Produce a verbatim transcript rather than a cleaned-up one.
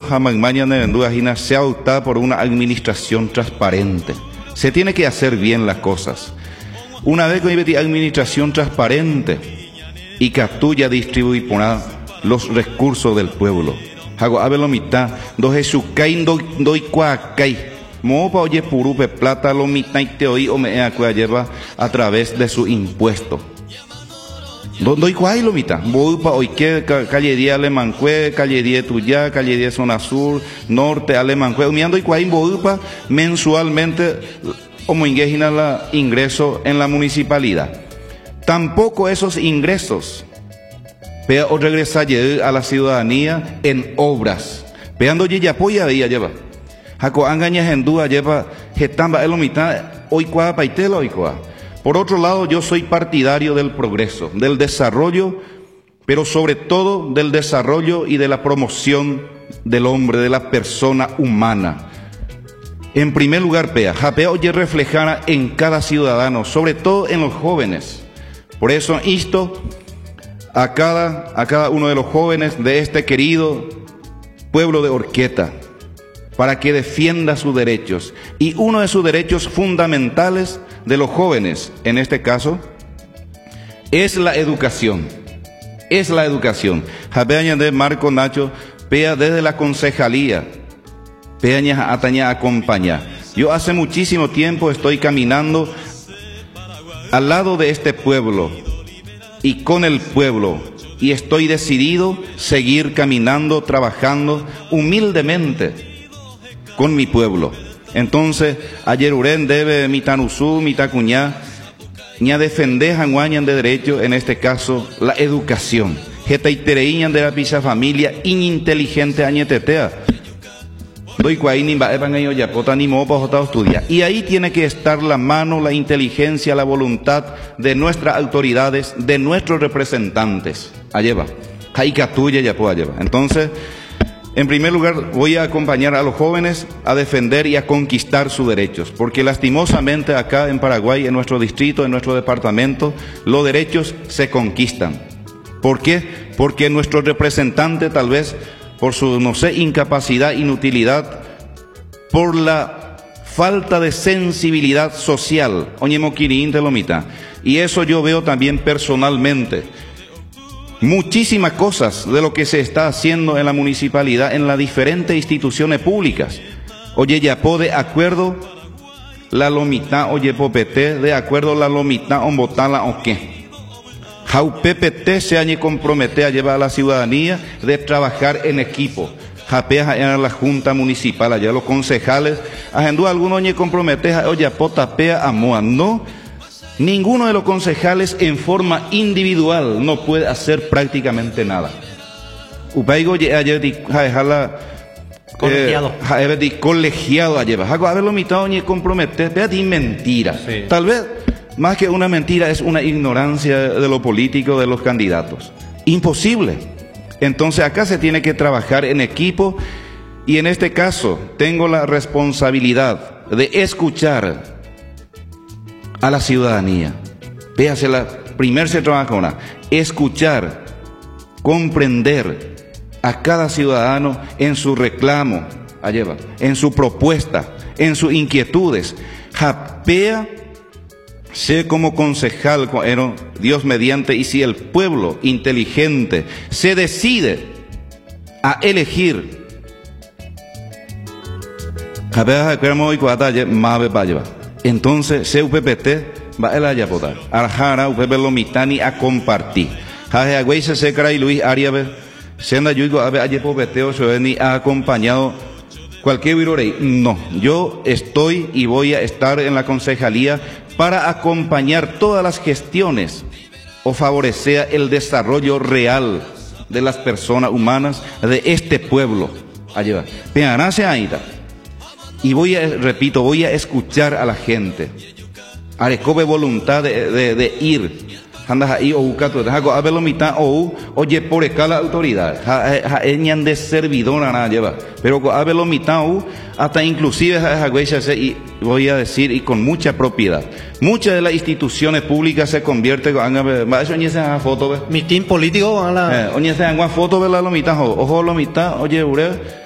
se ha optado por una administración transparente. Se tiene que hacer bien las cosas. Una vez que hay administración transparente y que tuya distribuir los recursos del pueblo. Hago a ver lo mitad, dos Jesús caen doy cuacay. Mopa oye purupe plata lo mitad y te oí o me lleva a través de su impuesto. Doy cuay lo mitad. Bopa hoy que calle diez Alemancue, calle diez tuya, calle diez zona sur, norte Alemancue. Mirando y cuay bopa mensualmente como ingéjina la ingreso en la municipalidad. Tampoco esos ingresos Pea o regresar a la ciudadanía en obras. Peando ya apoya de ella lleva. Jaco angañas en duda lleva getamba el mitad hoy cuá paitela hoy cuá. Por otro lado, yo soy partidario del progreso, del desarrollo, pero sobre todo del desarrollo y de la promoción del hombre, de la persona humana. En primer lugar, Pea, japea oye reflejada en cada ciudadano, sobre todo en los jóvenes. Por eso insto a cada, a cada uno de los jóvenes de este querido pueblo de Orqueta para que defienda sus derechos. Y uno de sus derechos fundamentales de los jóvenes, en este caso, es la educación. Es la educación. Japeaña de Marco Nacho, Pea desde la concejalía, Peaña Ataña acompaña. Yo hace muchísimo tiempo estoy caminando al lado de este pueblo y con el pueblo, y estoy decidido seguir caminando, trabajando humildemente con mi pueblo. Entonces, ayer Uren debe mi tanusú, mi tacuñá, ña defender janguañan de derecho, en este caso, la educación. Jeta itereíñan de la pisa familia, ininteligente añetetea. Doy cuaí ni va evangelio ya pota ni mopa jota estudia. Y ahí tiene que estar la mano, la inteligencia, la voluntad de nuestras autoridades, de nuestros representantes. Allá va. Jaica tuya ya pueda llevar. Entonces, en primer lugar, voy a acompañar a los jóvenes a defender y a conquistar sus derechos, porque lastimosamente acá en Paraguay, en nuestro distrito, en nuestro departamento, los derechos se conquistan. ¿Por qué? Porque nuestro representante tal vez por su, no sé, incapacidad, inutilidad, por la falta de sensibilidad social, y eso yo veo también personalmente. Muchísimas cosas de lo que se está haciendo en la municipalidad, en las diferentes instituciones públicas. Oye, ya po de acuerdo la lomita, oye, popete, de acuerdo la lomita, ombotala o qué. Jau P P T se añe compromete a llevar a la ciudadanía de trabajar en equipo. Japea en la junta municipal, allá los concejales, agendó algunos ñe compromete, oye, potapea a moa. No, ninguno de los concejales en forma individual no puede hacer prácticamente nada. Upaigo ayer di jala colegiado, eh, di colegiado ayer. Hago a ver lo mitad ñe compromete, pea di mentira. Sí. Tal vez más que una mentira es una ignorancia de lo político de los candidatos. Imposible. Entonces acá se tiene que trabajar en equipo y en este caso tengo la responsabilidad de escuchar a la ciudadanía. Véase la primer se trabaja una, escuchar, comprender a cada ciudadano en su reclamo, allá va, en su propuesta, en sus inquietudes. Japea sé como concejal, Dios mediante, y si el pueblo inteligente se decide a elegir, entonces C U P P T va a la yapotar, Arjara, U P P Lomitani a compartir. Jajeagüey se secara y Luis Ariabe, Senda Yuigo Abe Ayepopeteo, Soeni ha acompañado cualquier virorey. No, yo estoy y voy a estar en la concejalía para acompañar todas las gestiones o favorecer el desarrollo real de las personas humanas de este pueblo. Allá va. Y voy a, repito, voy a escuchar a la gente. Arecobe voluntad de, de, de ir. Andas ahí o ucato, dejago a verlo mitad o oye por escala autoridad. Ja eñan de servidora nada lleva. Pero a verlo mitad o hasta inclusive y voy a decir y con mucha propiedad. Muchas de las instituciones públicas se convierten en eso oye se haga foto. Mitin político a la oye se haga foto ver la mitad ojo lo mitad oye ure